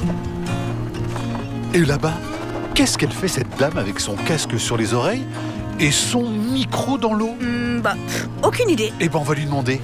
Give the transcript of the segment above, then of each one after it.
Et là-bas, qu'est-ce qu'elle fait cette dame avec son casque sur les oreilles et son micro dans l'eau ? Aucune idée. Eh ben, on va lui demander.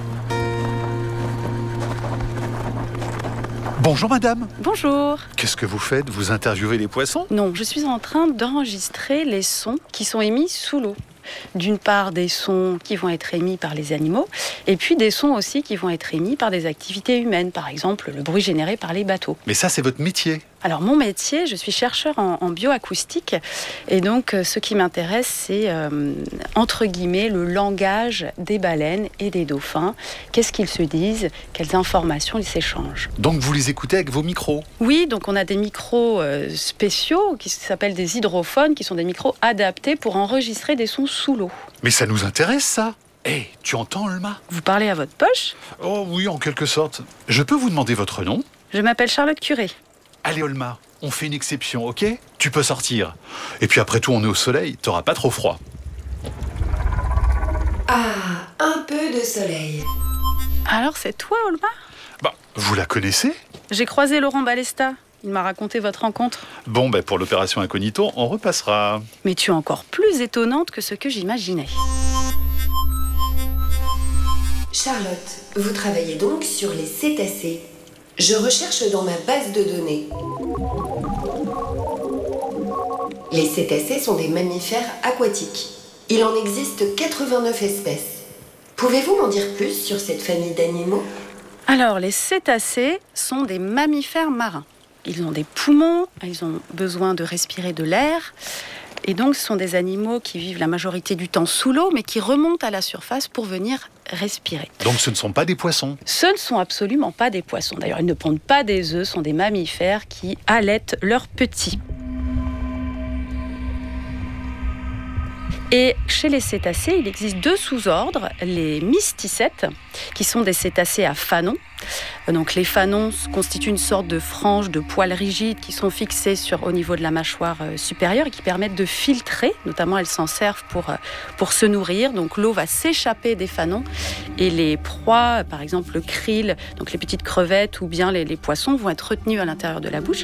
Bonjour madame. Bonjour. Qu'est-ce que vous faites ? Vous interviewez les poissons ? Non, je suis en train d'enregistrer les sons qui sont émis sous l'eau. D'une part, des sons qui vont être émis par les animaux, et puis des sons aussi qui vont être émis par des activités humaines, par exemple le bruit généré par les bateaux. Mais ça, c'est votre métier. Alors mon métier, je suis chercheur en bioacoustique, et donc ce qui m'intéresse, c'est entre guillemets le langage des baleines et des dauphins. Qu'est-ce qu'ils se disent ? Quelles informations ils s'échangent ? Donc vous les écoutez avec vos micros ? Oui, donc on a des micros spéciaux qui s'appellent des hydrophones, qui sont des micros adaptés pour enregistrer des sons sous l'eau. Mais ça nous intéresse, ça. Hé, tu entends, Olma ? Vous parlez à votre poche ? Oh oui, en quelque sorte. Je peux vous demander votre nom ? Je m'appelle Charlotte Curé. Allez, Olma, on fait une exception, ok ? Tu peux sortir. Et puis après tout, on est au soleil, t'auras pas trop froid. Ah, un peu de soleil. Alors c'est toi, Olma ? Vous la connaissez ? J'ai croisé Laurent Balesta. Il m'a raconté votre rencontre. Bon, pour l'opération Incognito, on repassera. Mais tu es encore plus étonnante que ce que j'imaginais. Charlotte, vous travaillez donc sur les cétacés. Je recherche dans ma base de données. Les cétacés sont des mammifères aquatiques. Il en existe 89 espèces. Pouvez-vous m'en dire plus sur cette famille d'animaux ? Alors, les cétacés sont des mammifères marins. Ils ont des poumons, ils ont besoin de respirer de l'air. Et donc, ce sont des animaux qui vivent la majorité du temps sous l'eau, mais qui remontent à la surface pour venir respirer. Donc ce ne sont pas des poissons ? Ce ne sont absolument pas des poissons. D'ailleurs, ils ne pondent pas des œufs, ce sont des mammifères qui allaitent leurs petits. Et chez les cétacés, il existe 2 sous-ordres, les mysticètes, qui sont des cétacés à fanons. Donc les fanons constituent une sorte de franges de poils rigides qui sont fixées au niveau de la mâchoire supérieure et qui permettent de filtrer, notamment elles s'en servent pour se nourrir. Donc l'eau va s'échapper des fanons et les proies, par exemple le krill, donc les petites crevettes ou bien les poissons vont être retenus à l'intérieur de la bouche.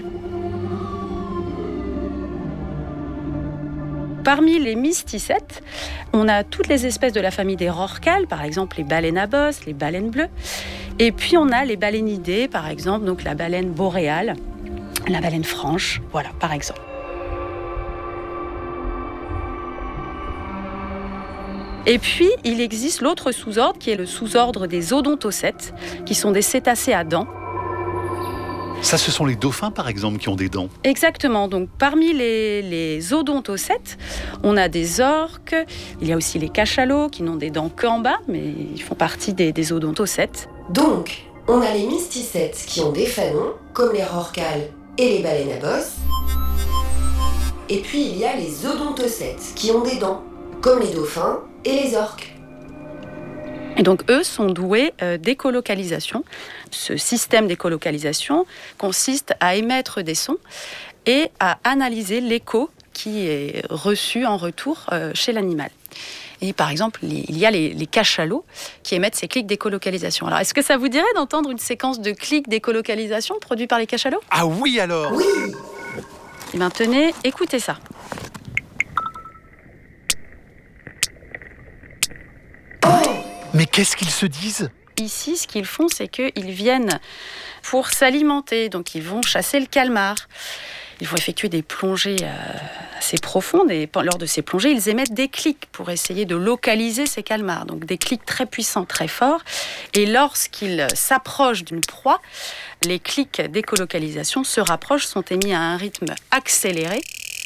Parmi les mysticètes, on a toutes les espèces de la famille des rorquals, par exemple les baleines à bosse, les baleines bleues. Et puis on a les balénidés, par exemple, donc la baleine boréale, la baleine franche, voilà, par exemple. Et puis, il existe l'autre sous-ordre, qui est le sous-ordre des odontocètes, qui sont des cétacés à dents. Ça, ce sont les dauphins, par exemple, qui ont des dents. Exactement. Donc, parmi les odontocètes, on a des orques. Il y a aussi les cachalots qui n'ont des dents qu'en bas, mais ils font partie des odontocètes. Donc, on a les mysticètes qui ont des fanons, comme les rorquals et les baleines à bosse. Et puis, il y a les odontocètes qui ont des dents, comme les dauphins et les orques. Et donc, eux sont doués d'écolocalisation. Ce système d'écolocalisation consiste à émettre des sons et à analyser l'écho qui est reçu en retour chez l'animal. Et par exemple, il y a les cachalots qui émettent ces clics d'écolocalisation. Alors, est-ce que ça vous dirait d'entendre une séquence de clics d'écolocalisation produits par les cachalots ? Ah oui, alors ? Oui. Eh bien, tenez, écoutez ça. Mais qu'est-ce qu'ils se disent ? Ici, ce qu'ils font, c'est qu'ils viennent pour s'alimenter. Donc, ils vont chasser le calmar. Ils vont effectuer des plongées assez profondes. Et lors de ces plongées, ils émettent des clics pour essayer de localiser ces calmars. Donc, des clics très puissants, très forts. Et lorsqu'ils s'approchent d'une proie, les clics d'écolocalisation se rapprochent, sont émis à un rythme accéléré.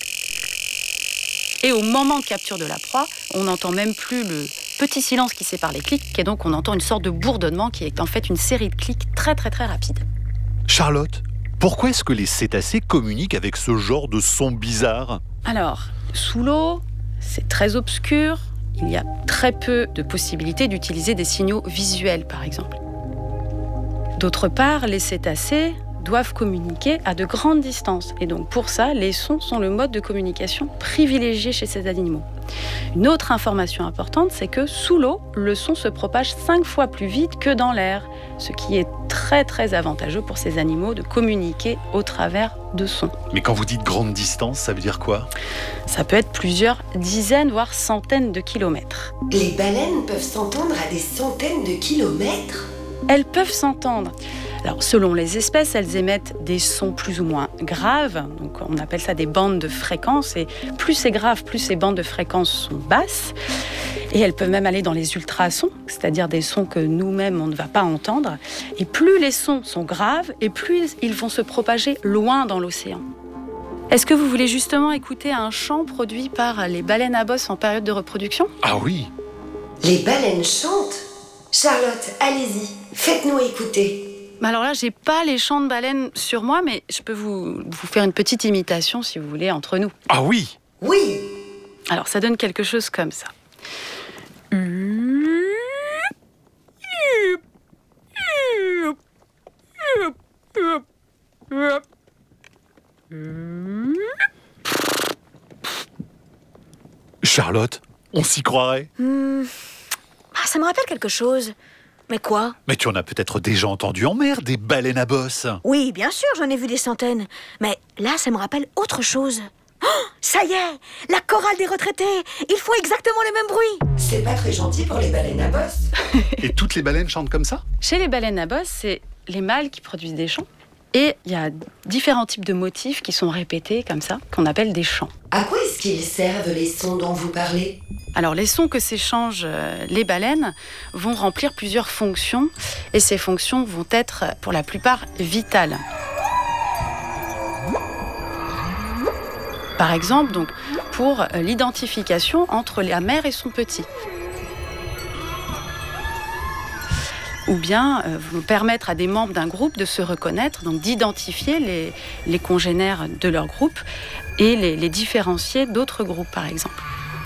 Et au moment de capture de la proie, on n'entend même plus le petit silence qui sépare les clics, et donc on entend une sorte de bourdonnement qui est en fait une série de clics très très très rapides. Charlotte, pourquoi est-ce que les cétacés communiquent avec ce genre de son bizarre ? Alors, sous l'eau, c'est très obscur, il y a très peu de possibilités d'utiliser des signaux visuels par exemple. D'autre part, les cétacés doivent communiquer à de grandes distances. Et donc pour ça, les sons sont le mode de communication privilégié chez ces animaux. Une autre information importante, c'est que sous l'eau, le son se propage 5 fois plus vite que dans l'air, ce qui est très très avantageux pour ces animaux de communiquer au travers de sons. Mais quand vous dites grande distance, ça veut dire quoi? Ça peut être plusieurs dizaines, voire centaines de kilomètres. Les baleines peuvent s'entendre à des centaines de kilomètres? Elles peuvent s'entendre. Alors, selon les espèces, elles émettent des sons plus ou moins graves. Donc, on appelle ça des bandes de fréquences. Et plus c'est grave, plus ces bandes de fréquences sont basses. Et elles peuvent même aller dans les ultrasons, c'est-à-dire des sons que nous-mêmes, on ne va pas entendre. Et plus les sons sont graves, et plus ils vont se propager loin dans l'océan. Est-ce que vous voulez justement écouter un chant produit par les baleines à bosse en période de reproduction? Ah oui! Les baleines chantent? Charlotte, allez-y, faites-nous écouter. Alors là, j'ai pas les chants de baleines sur moi, mais je peux vous faire une petite imitation, si vous voulez, entre nous. Ah oui! Oui! Alors, ça donne quelque chose comme ça. Charlotte, on s'y croirait. Ça me rappelle quelque chose. Mais quoi? Mais tu en as peut-être déjà entendu en mer, des baleines à bosse. Oui, bien sûr, j'en ai vu des centaines. Mais là, ça me rappelle autre chose. Oh, ça y est, la chorale des retraités. Ils font exactement les mêmes bruits. C'est pas très gentil pour les baleines à bosse. Et toutes les baleines chantent comme ça? Chez les baleines à bosse, c'est les mâles qui produisent des chants. Et il y a différents types de motifs qui sont répétés comme ça, qu'on appelle des chants. À quoi est-ce qu'ils servent les sons dont vous parlez? Alors les sons que s'échangent les baleines vont remplir plusieurs fonctions. Et ces fonctions vont être pour la plupart vitales. Par exemple, donc, pour l'identification entre la mère et son petit. Ou bien vont permettre à des membres d'un groupe de se reconnaître, donc d'identifier les congénères de leur groupe et les différencier d'autres groupes, par exemple.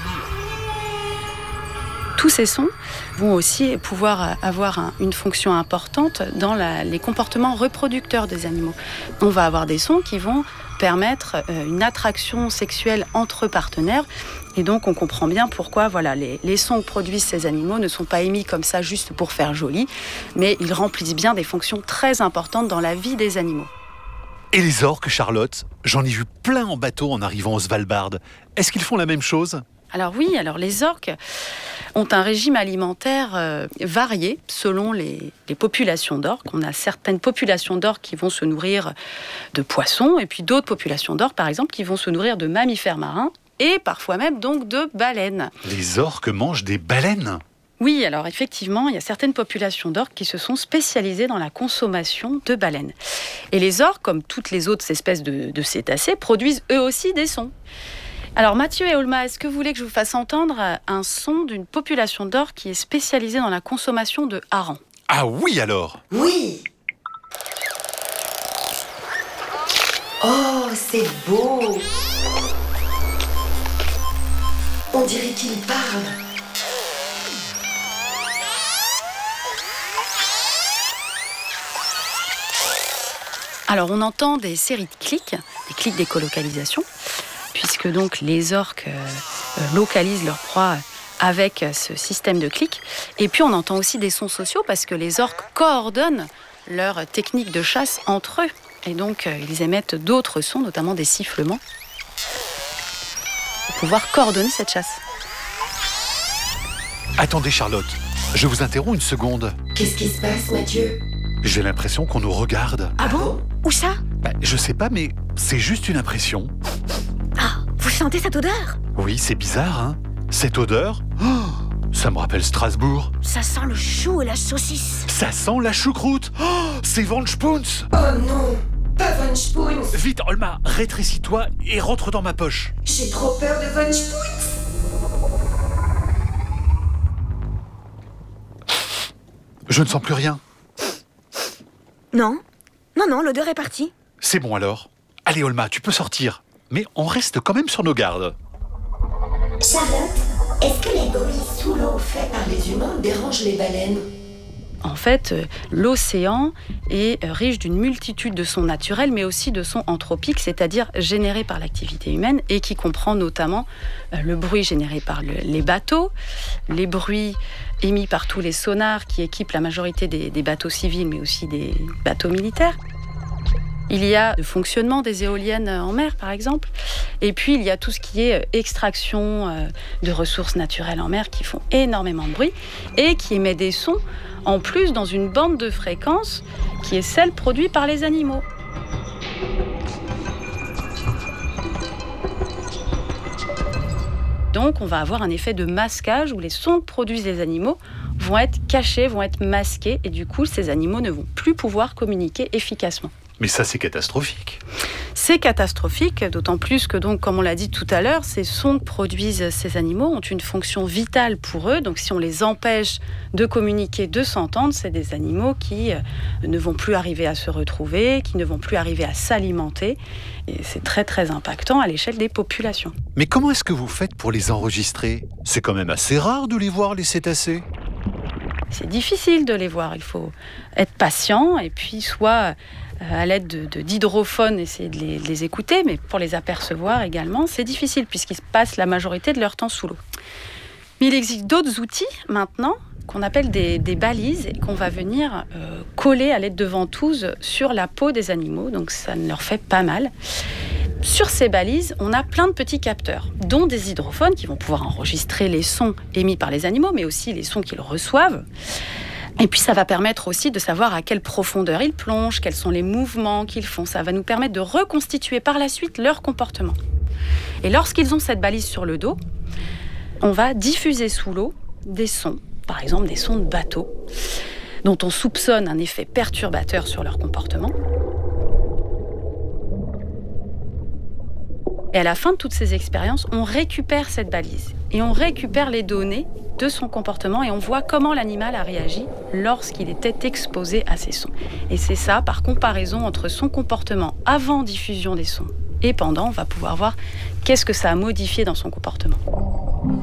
Tous ces sons vont aussi pouvoir avoir une fonction importante dans les comportements reproducteurs des animaux. On va avoir des sons qui vont permettre une attraction sexuelle entre partenaires. Et donc, on comprend bien pourquoi les sons que produisent ces animaux ne sont pas émis comme ça juste pour faire joli, mais ils remplissent bien des fonctions très importantes dans la vie des animaux. Et les orques, Charlotte? J'en ai vu plein en bateau en arrivant au Svalbard. Est-ce qu'ils font la même chose? Alors oui, les orques ont un régime alimentaire varié selon les populations d'orques. On a certaines populations d'orques qui vont se nourrir de poissons, et puis d'autres populations d'orques, par exemple, qui vont se nourrir de mammifères marins, et parfois même donc de baleines. Les orques mangent des baleines? Oui, alors effectivement, il y a certaines populations d'orques qui se sont spécialisées dans la consommation de baleines. Et les orques, comme toutes les autres espèces de cétacés, produisent eux aussi des sons. Alors Mathieu et Olma, est-ce que vous voulez que je vous fasse entendre un son d'une population d'orques qui est spécialisée dans la consommation de harengs? Ah oui alors? Oui! Oh, c'est beau! On dirait qu'il parle. Alors on entend des séries de clics, des clics d'écolocalisation, puisque donc les orques localisent leur proie avec ce système de clics. Et puis on entend aussi des sons sociaux parce que les orques coordonnent leurs techniques de chasse entre eux. Et donc ils émettent d'autres sons, notamment des sifflements, pour pouvoir coordonner cette chasse. Attendez Charlotte, je vous interromps une seconde. Qu'est-ce qui se passe, Mathieu? J'ai l'impression qu'on nous regarde. Ah bon? Où ça? Je sais pas, mais c'est juste une impression. Ah, vous sentez cette odeur? Oui, c'est bizarre, hein? Cette odeur, ça me rappelle Strasbourg. Ça sent le chou et la saucisse. Ça sent la choucroute. C'est Von Spoons. Oh non, pas Von Spoons. Vite, Olma, rétrécis-toi et rentre dans ma poche. J'ai trop peur de Von Spoons. Je ne sens plus rien. Non, l'odeur est partie. C'est bon alors. Allez Olma, tu peux sortir. Mais on reste quand même sur nos gardes. Charlotte, est-ce que les bruits sous l'eau faits par les humains dérangent les baleines? En fait, l'océan est riche d'une multitude de sons naturels, mais aussi de sons anthropiques, c'est-à-dire générés par l'activité humaine, et qui comprend notamment le bruit généré par les bateaux, les bruits émis par tous les sonars qui équipent la majorité des bateaux civils, mais aussi des bateaux militaires. Il y a le fonctionnement des éoliennes en mer, par exemple. Et puis, il y a tout ce qui est extraction de ressources naturelles en mer qui font énormément de bruit et qui émet des sons, en plus, dans une bande de fréquence qui est celle produite par les animaux. Donc, on va avoir un effet de masquage où les sons que produisent les animaux vont être cachés, vont être masqués, et du coup, ces animaux ne vont plus pouvoir communiquer efficacement. Mais ça, c'est catastrophique. C'est catastrophique, d'autant plus que, donc, comme on l'a dit tout à l'heure, ces sons que produisent ces animaux ont une fonction vitale pour eux. Donc, si on les empêche de communiquer, de s'entendre, c'est des animaux qui ne vont plus arriver à se retrouver, qui ne vont plus arriver à s'alimenter. Et c'est très, très impactant à l'échelle des populations. Mais comment est-ce que vous faites pour les enregistrer ? C'est quand même assez rare de les voir, les cétacés. C'est difficile de les voir. Il faut être patient et puis soit à l'aide d'hydrophones essayer de les écouter, mais pour les apercevoir également, c'est difficile puisqu'ils passent la majorité de leur temps sous l'eau. Mais il existe d'autres outils maintenant qu'on appelle des balises et qu'on va venir coller à l'aide de ventouses sur la peau des animaux, donc ça ne leur fait pas mal. Sur ces balises, on a plein de petits capteurs, dont des hydrophones qui vont pouvoir enregistrer les sons émis par les animaux, mais aussi les sons qu'ils reçoivent. Et puis ça va permettre aussi de savoir à quelle profondeur ils plongent, quels sont les mouvements qu'ils font. Ça va nous permettre de reconstituer par la suite leur comportement. Et lorsqu'ils ont cette balise sur le dos, on va diffuser sous l'eau des sons, par exemple des sons de bateau, dont on soupçonne un effet perturbateur sur leur comportement. Et à la fin de toutes ces expériences, on récupère cette balise et on récupère les données de son comportement et on voit comment l'animal a réagi lorsqu'il était exposé à ces sons. Et c'est ça, par comparaison entre son comportement avant diffusion des sons et pendant, on va pouvoir voir qu'est-ce que ça a modifié dans son comportement.